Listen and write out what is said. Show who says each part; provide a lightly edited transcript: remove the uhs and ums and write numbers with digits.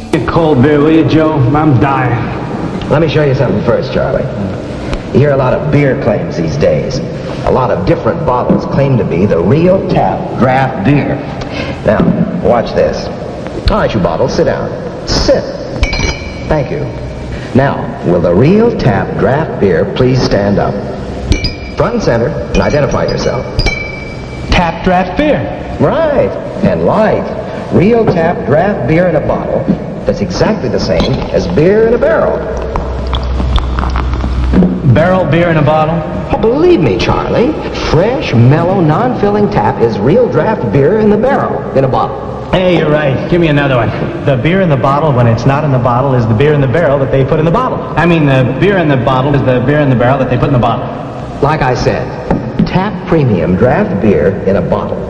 Speaker 1: A cold beer, will you, Joe? I'm dying.
Speaker 2: Let me show you something first, Charlie. You hear a lot of beer claims these days. A lot of different bottles claim to be the Real Tap draft beer. Now, watch this. All right, you bottles, sit down. Sit. Thank you. Now, will the Real Tap draft beer please stand up? Front and center, and identify yourself.
Speaker 3: Tap draft beer.
Speaker 2: Right, and light. Real Tap draft beer in a bottle that's exactly the same as beer in a barrel.
Speaker 3: Barrel beer in a bottle?
Speaker 2: Oh, believe me, Charlie, fresh, mellow, non-filling tap is real draft beer in the barrel, in a bottle.
Speaker 3: Hey, you're right. Give me another one. The beer in the bottle, when it's not in the bottle, is the beer in the barrel that they put in the bottle. I mean, the beer in the bottle is the beer in the barrel that they put in the bottle.
Speaker 2: Like I said, Tap Premium draft beer in a bottle.